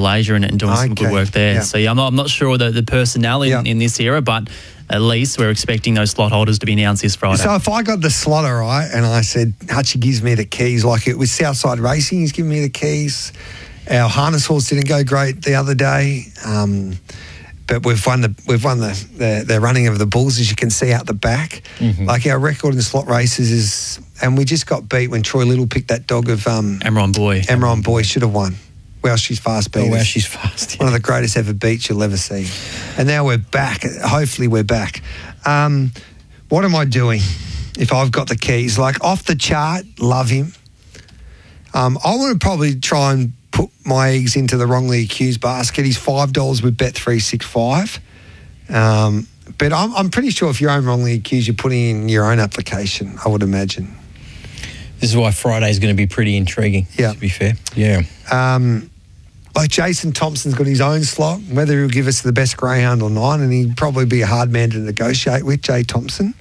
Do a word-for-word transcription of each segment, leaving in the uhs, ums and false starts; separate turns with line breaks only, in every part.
Malaysia and, and doing some
Okay.
good work there.
Yeah.
So yeah, I'm not, I'm not sure the, the personnel in,
Yeah.
in this era, but at least we're expecting those slot holders to be announced this Friday.
So if I got the slot, all right, and I said, Hutchie gives me the keys, like it was Southside Racing, he's giving me the keys. Our harness horse didn't go great the other day, um, but we've won the we've won the, the the running of the bulls, as you can see out the back.
Mm-hmm.
Like our record in slot races is, and we just got beat when Troy Little picked that dog of um,
Amron Boy.
Amron Boy should have won. Well, she's fast beat.
Oh, wow,
us.
she's fast.
One of the greatest ever beats you'll ever see. And now we're back. Hopefully we're back. Um, what am I doing if I've got the keys? Like off the chart, love him. Um, I want to probably try and put my eggs into the wrongly accused basket. He's five dollars with Bet three sixty-five. Um, but I'm, I'm pretty sure if you're own wrongly accused, you're putting in your own application, I would imagine.
This is why Friday is going to be pretty intriguing,
Yeah.
to be fair. Yeah.
Um, like Jason Thompson's got his own slot, whether he'll give us the best greyhound or not, and he'd probably be a hard man to negotiate with, Jay Thompson.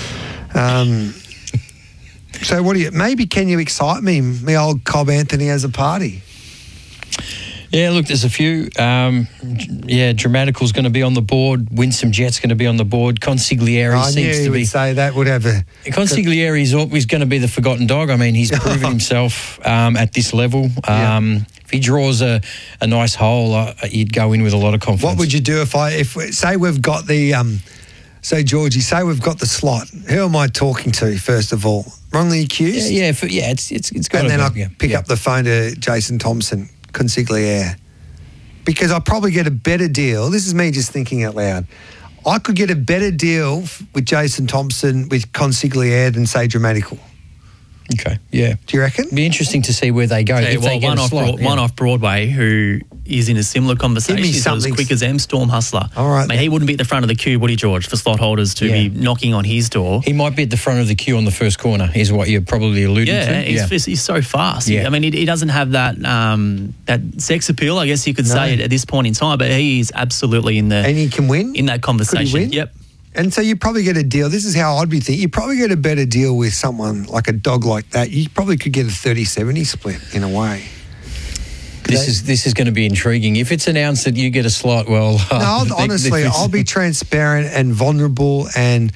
Um, so what do you, maybe can you excite me, me old Cobb Anthony has a party?
Yeah, look, there's a few. Um, yeah, Dramatical's going to be on the board. Winsome Jet's going to be on the board. Consigliere
I knew
seems
he
to
would
be...
say that would have a...
Consigliere is always going to be the forgotten dog. I mean, he's proven himself um, at this level. Um,
Yeah.
If he draws a, a nice hole, uh, you'd go in with a lot of confidence.
What would you do if I, if say we've got the, um, say Georgie, say we've got the slot. Who am I talking to first of all? Wrongly accused?
Yeah, yeah, for, yeah it's it's it's got
And
to
then
be,
I
yeah,
pick
yeah.
up the phone to Jason Thompson, Consigliere, because I'll probably get a better deal. This is me just thinking out loud. I could get a better deal f- with Jason Thompson with Consigliere than say Dramatical.
Okay, yeah.
Do you reckon?
It'd be interesting to see where they go.
Okay,
if
well,
they get
one
a
off,
slot,
Broad,
yeah.
one off Broadway who is in a similar conversation. He's not as
something-
quick as M Storm Hustler.
All right.
I mean, he wouldn't be at the front of the queue, would he, George, for slot holders to
Yeah.
be knocking on his door?
He might be at the front of the queue on the first corner, is what you're probably alluding
Yeah,
to.
he's, he's, he's so fast.
Yeah.
I mean, he, he doesn't have that um, that sex appeal, I guess you could
No.
say, at, at this point in time, but he is absolutely in the
And he can win?
in that conversation.
win?
Yep.
And so you probably get a deal. This is how I'd be thinking. You probably get a better deal with someone like a dog like that. You probably could get a thirty seventy split in a way.
This
They-
is this is going to be intriguing. If it's announced that you get a slot, well,
No,
uh,
I'll,
they-
honestly,
they-
I'll be transparent and vulnerable, and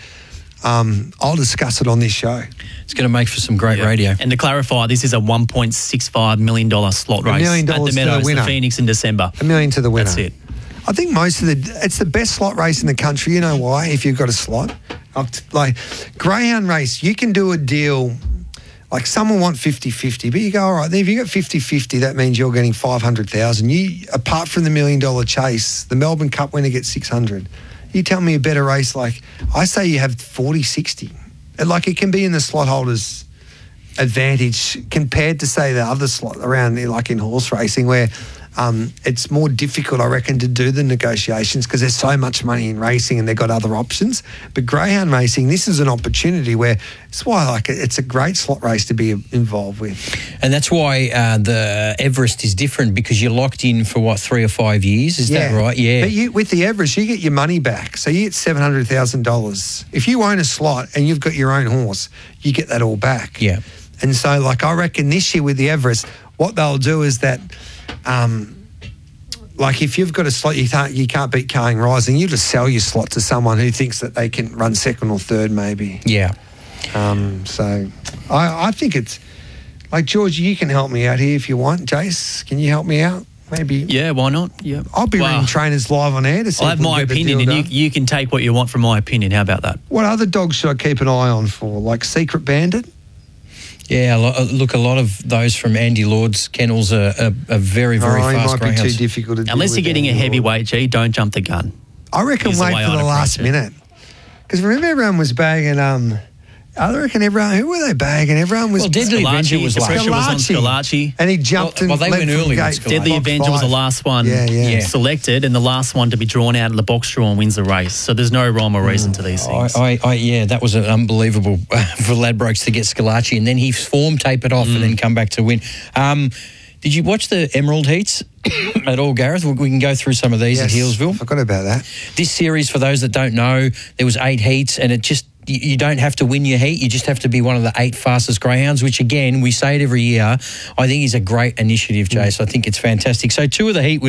um, I'll discuss it on this show.
It's going to make for some great
Yeah.
radio.
And to clarify, this is a one point six five million dollars slot
A
race
million
at
dollars
the
to the
Meadows,
winner.
the Phoenix in December.
A million to the winner.
That's it.
I think most of the, it's the best slot race in the country. You know why? If you've got a slot. Up to, like, greyhound race, you can do a deal, like someone want fifty-fifty, but you go, all right, if you got fifty-fifty, that means you're getting five hundred thousand. You, apart from the million dollar chase, the Melbourne Cup winner gets six hundred. You tell me a better race, like, I say you have forty sixty. And like, it can be in the slot holders' advantage compared to, say, the other slot around there, like in horse racing, where um, it's more difficult, I reckon, to do the negotiations because there's so much money in racing and they've got other options. But greyhound racing, this is an opportunity where it's why, like, it's a great slot race to be involved with.
And that's why uh, the Everest is different, because you're locked in for, what, three or five years? Is that right? Yeah.
But you, with the Everest, you get your money back. So you get seven hundred thousand dollars. If you own a slot and you've got your own horse, you get that all back.
Yeah.
And so, like, I reckon this year with the Everest, what they'll do is that, um, like, if you've got a slot, you can't, you can't beat Carling Rising, you just sell your slot to someone who thinks that they can run second or third, maybe.
Yeah.
Um, so I, I think it's, like, George, you can help me out here if you want. Jace, can you help me out? Maybe.
Yeah, why not? Yeah.
I'll be
Well,
reading trainers live on air to see
I'll
if
have
we
my
can get the
opinion,
deal
and you,
done.
you can take what you want from my opinion. How about that?
What other dogs should I keep an eye on for? Like Secret Bandit?
Yeah, a lo- look, a lot of those from Andy Lord's kennels are, are, are very, very
oh, he
fast
might be
greyhounds.
too difficult to deal
Unless
with
you're getting a
Andy Lord.
heavyweight, G, don't jump the gun.
I reckon
is the
wait
way
for
I'd
the
approach
last
it.
minute. Because remember everyone was bagging, um, I reckon everyone, who were they bagging? Everyone was...
Well, Deadly Avenger was
the
last.
pressure was on Scalacci.
And he jumped
Well-
and
well, they
led
went
from
early with
gate
Scalacci.
Deadly
box
Avenger was the
five.
last one
Yeah, yeah.
Yeah.
selected, and the last one to be drawn out of the box draw and wins the race. So there's no rhyme or reason to these
I,
things.
I, I, yeah, that was an unbelievable for Ladbrokes to get Scalacci, and then he form tape it off and then come back to win. Um, did you watch the Emerald Heats at all, Gareth? We we can go through some of these
Yes,
at Healesville.
I forgot about that.
This series, for those that don't know, there was eight heats, and it just you, you don't have to win your heat. You just have to be one of the eight fastest greyhounds, which, again, we say it every year. I think is a great initiative, Jace. I think it's fantastic. So two of the heat winners